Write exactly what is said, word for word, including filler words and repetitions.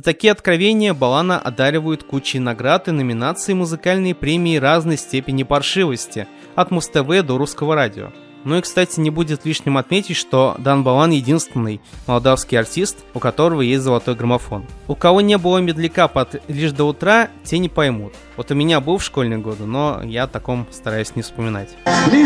такие откровения Балана одаривают кучей наград и номинаций, музыкальные премии разной степени паршивости, от Муз-ТВ до Русского радио. Ну и, кстати, не будет лишним отметить, что Дан Балан единственный молдавский артист, у которого есть золотой граммофон. У кого не было медляка под «Лишь до утра», те не поймут. Вот у меня был в школьные годы, но я о таком стараюсь не вспоминать.